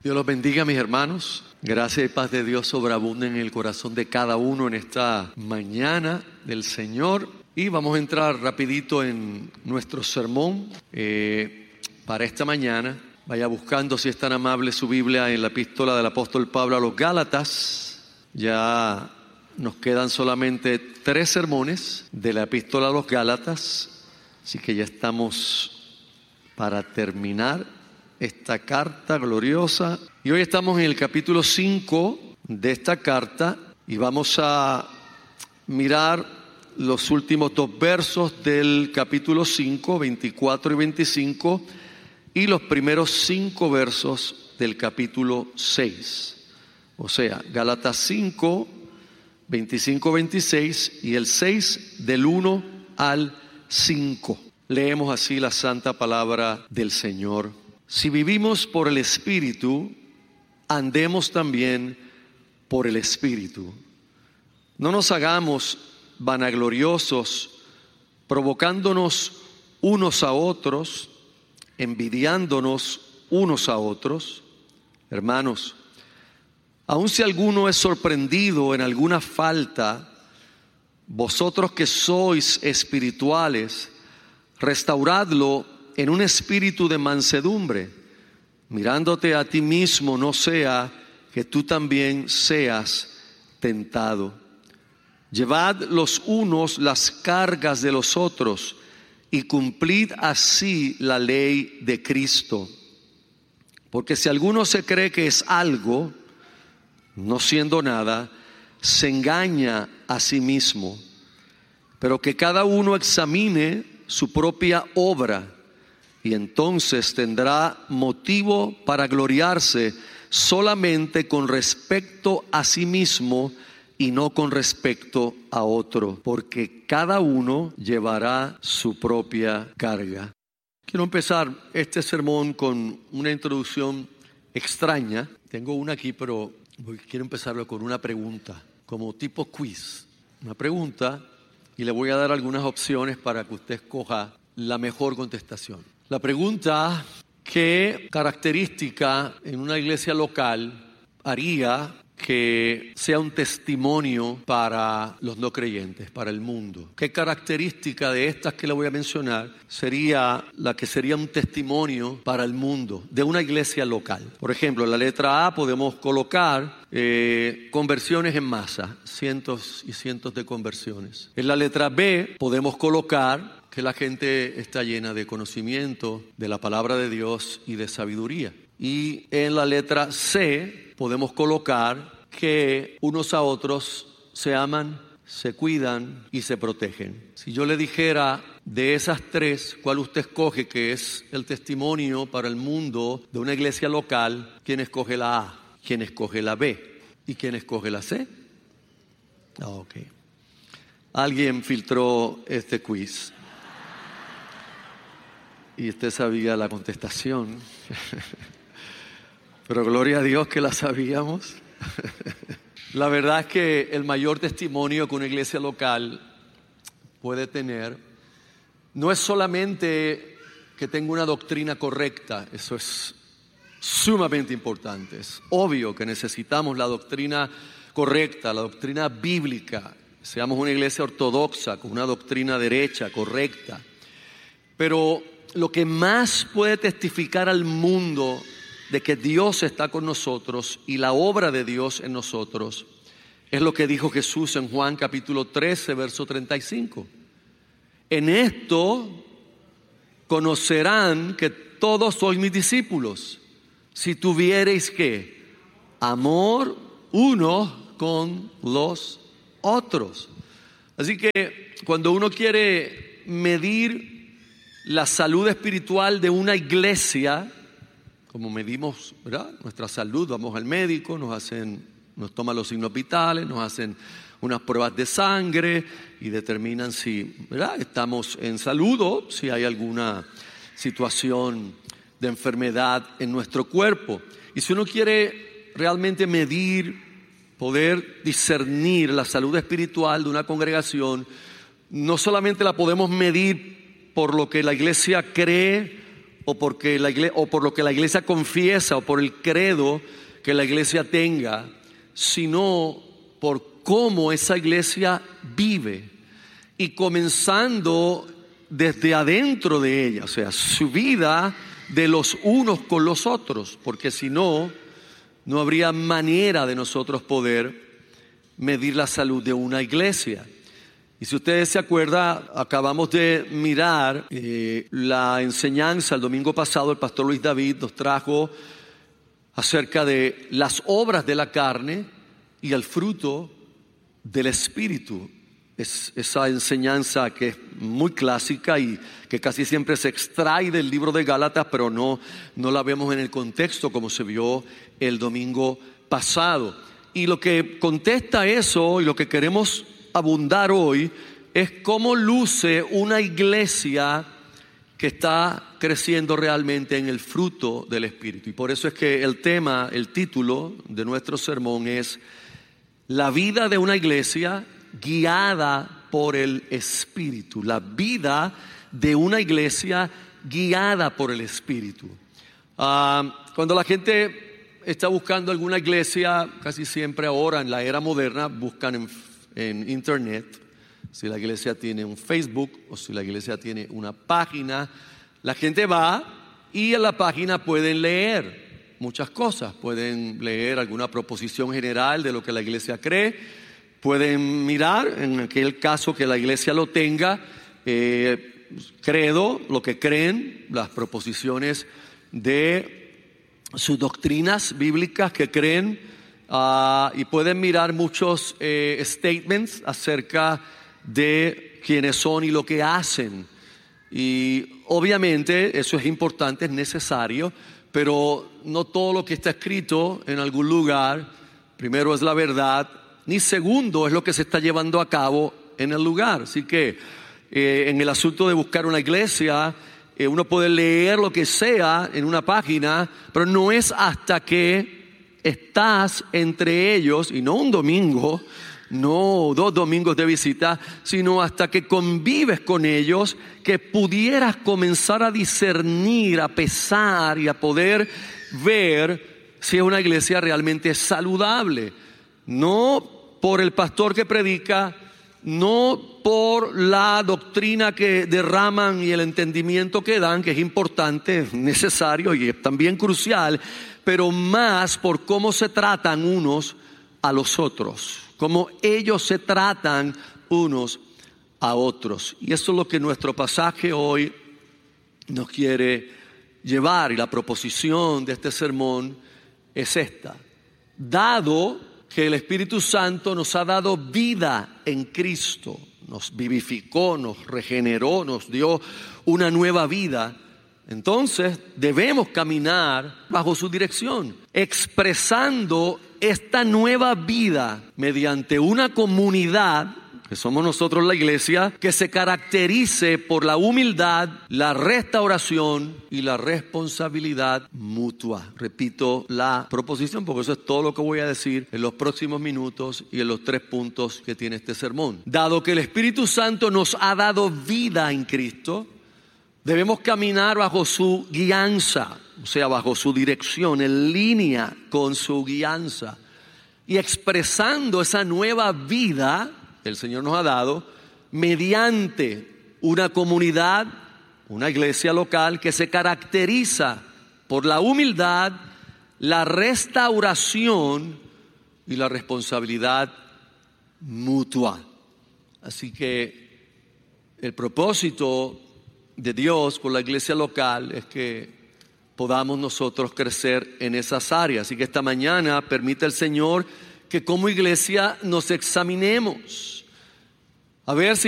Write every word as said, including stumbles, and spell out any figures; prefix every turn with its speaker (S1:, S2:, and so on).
S1: Dios los bendiga, mis hermanos. Gracia y paz de Dios sobreabunden en el corazón de cada uno en esta mañana del Señor. Y vamos a entrar rapidito en nuestro sermón eh, para esta mañana. Vaya buscando, si es tan amable, su Biblia en la epístola del apóstol Pablo a los Gálatas. Ya nos quedan solamente tres sermones de la epístola a los Gálatas. Así que ya estamos para terminar esta carta gloriosa. Y hoy estamos en el capítulo cinco de esta carta y vamos a mirar los últimos dos versos del capítulo cinco, veinticuatro y veinticinco, y los primeros cinco versos del capítulo seis. O sea, Gálatas cinco, veinticinco, veintiséis y el seis del uno al cinco. Leemos así la santa palabra del Señor. Si vivimos por el Espíritu, andemos también por el Espíritu. No nos hagamos vanagloriosos, provocándonos unos a otros, envidiándonos unos a otros. Hermanos, aun si alguno es sorprendido en alguna falta, vosotros que sois espirituales, restauradlo en un espíritu de mansedumbre, mirándote a ti mismo, no sea que tú también seas tentado. Llevad los unos las cargas de los otros y cumplid así la ley de Cristo. Porque si alguno se cree que es algo, no siendo nada, se engaña a sí mismo. Pero que cada uno examine su propia obra, y entonces tendrá motivo para gloriarse solamente con respecto a sí mismo y no con respecto a otro, porque cada uno llevará su propia carga. Quiero empezar este sermón con una introducción extraña. Tengo una aquí, pero quiero empezarlo con una pregunta, como tipo quiz. Una pregunta, y le voy a dar algunas opciones para que usted escoja la mejor contestación. La pregunta: ¿qué característica en una iglesia local haría que sea un testimonio para los no creyentes, para el mundo? ¿Qué característica de estas que le voy a mencionar sería la que sería un testimonio para el mundo de una iglesia local? Por ejemplo, en la letra A podemos colocar eh, conversiones en masa, cientos y cientos de conversiones. En la letra B podemos colocar que la gente está llena de conocimiento de la palabra de Dios y de sabiduría. Y en la letra C podemos colocar que unos a otros se aman, se cuidan y se protegen. Si yo le dijera de esas tres, ¿cuál usted escoge que es el testimonio para el mundo de una iglesia local? ¿Quién escoge la A? ¿Quién escoge la B? ¿Y quién escoge la C? Ah, ok. Alguien filtró este quiz. Y usted sabía la contestación. Pero gloria a Dios que la sabíamos. La verdad es que el mayor testimonio que una iglesia local puede tener no es solamente que tenga una doctrina correcta. Eso es sumamente importante. Es obvio que necesitamos la doctrina correcta, la doctrina bíblica. Seamos una iglesia ortodoxa con una doctrina derecha, correcta. Pero lo que más puede testificar al mundo de que Dios está con nosotros y la obra de Dios en nosotros es lo que dijo Jesús en Juan capítulo trece, verso treinta y cinco. En esto conocerán que todos sois mis discípulos, si tuviereis ¿qué? Amor unos con los otros. Así que cuando uno quiere medir la salud espiritual de una iglesia, como medimos, ¿verdad?, nuestra salud, vamos al médico, nos hacen, nos toman los signos vitales, nos hacen unas pruebas de sangre y determinan si, ¿verdad?, estamos en salud o si hay alguna situación de enfermedad en nuestro cuerpo. Y si uno quiere realmente medir, poder discernir la salud espiritual de una congregación, no solamente la podemos medir por lo que la iglesia cree o, porque la iglesia, o por lo que la iglesia confiesa o por el credo que la iglesia tenga, sino por cómo esa iglesia vive y comenzando desde adentro de ella, o sea, su vida de los unos con los otros, porque si no, no habría manera de nosotros poder medir la salud de una iglesia. Y si ustedes se acuerdan, acabamos de mirar eh, la enseñanza el domingo pasado. El pastor Luis David nos trajo acerca de las obras de la carne y el fruto del Espíritu. Es esa enseñanza que es muy clásica y que casi siempre se extrae del libro de Gálatas, pero no, no la vemos en el contexto como se vio el domingo pasado. Y lo que contesta eso y lo que queremos abundar hoy es cómo luce una iglesia que está creciendo realmente en el fruto del Espíritu. Y por eso es que el tema, el título de nuestro sermón es la vida de una iglesia guiada por el Espíritu. La vida de una iglesia guiada por el Espíritu. Uh, cuando la gente está buscando alguna iglesia, casi siempre ahora en la era moderna buscan en, en internet, si la iglesia tiene un Facebook o si la iglesia tiene una página, la gente va y en la página pueden leer muchas cosas. Pueden leer alguna proposición general de lo que la iglesia cree. Pueden mirar, en aquel caso que la iglesia lo tenga, eh, credo, lo que creen, las proposiciones de sus doctrinas bíblicas que creen, uh, y pueden mirar muchos eh, statements acerca de quiénes son y lo que hacen. Y obviamente eso es importante, es necesario, pero no todo lo que está escrito en algún lugar, primero es la verdad, ni segundo es lo que se está llevando a cabo en el lugar. Así que eh, en el asunto de buscar una iglesia, eh, uno puede leer lo que sea en una página, pero no es hasta que estás entre ellos, y no un domingo, no dos domingos de visita, sino hasta que convives con ellos, que pudieras comenzar a discernir, a pesar y a poder ver si es una iglesia realmente saludable. No por el pastor que predica, no por la doctrina que derraman y el entendimiento que dan, que es importante, es necesario y es también crucial, pero más por cómo se tratan unos a los otros, cómo ellos se tratan unos a otros. Y eso es lo que nuestro pasaje hoy nos quiere llevar, y la proposición de este sermón es esta: dado que el Espíritu Santo nos ha dado vida en Cristo, nos vivificó, nos regeneró, nos dio una nueva vida, entonces debemos caminar bajo su dirección, expresando esta nueva vida mediante una comunidad, que somos nosotros la iglesia, que se caracterice por la humildad, la restauración y la responsabilidad mutua. Repito la proposición porque eso es todo lo que voy a decir en los próximos minutos y en los tres puntos que tiene este sermón. Dado que el Espíritu Santo nos ha dado vida en Cristo, debemos caminar bajo su guianza, o sea, bajo su dirección, en línea con su guianza, y expresando esa nueva vida el Señor nos ha dado mediante una comunidad, una iglesia local que se caracteriza por la humildad, la restauración y la responsabilidad mutua. Así que el propósito de Dios con la iglesia local es que podamos nosotros crecer en esas áreas. Así que esta mañana permite el Señor que como iglesia nos examinemos, a ver si